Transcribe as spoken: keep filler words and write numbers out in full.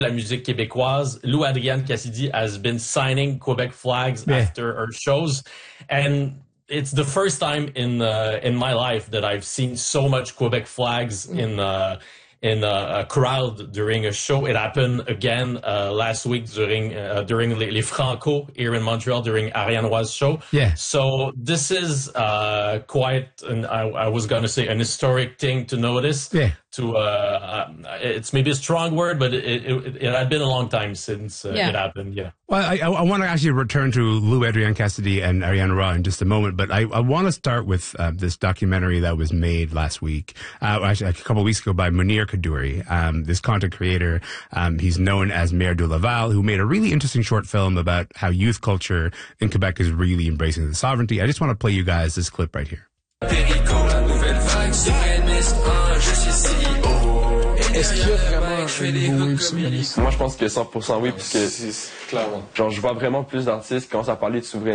la musique québécoise. Lou Adrienne Cassidy has been signing Quebec flags yeah. after her shows, and it's the first time in uh, in my life that I've seen so much Quebec flags mm. in uh, in a, a crowd during a show. It happened again uh, last week during uh, during Les, Les Franco here in Montreal during Ariane Roy's show. Yeah. So this is uh, quite, an, I, I was going to say, an historic thing to notice. Yeah. To uh, it's maybe a strong word, but it it, it had been a long time since uh, yeah. it happened. Yeah. Well, I, I want to actually return to Lou Adrienne Cassidy and Ariane Roy in just a moment, but I, I want to start with uh, this documentary that was made last week, uh, actually a couple of weeks ago by Munir Kaduri, um, this content creator. Um, he's known as Mayor de Laval, who made a really interesting short film about how youth culture in Quebec is really embracing the sovereignty. I just want to play you guys this clip right here. Est-ce qu'il y a vraiment un nouveau souverainiste? Moi, je pense que cent pour cent oui, puisque genre, je vois vraiment plus d'artistes qui commencent à parler de souveraineté.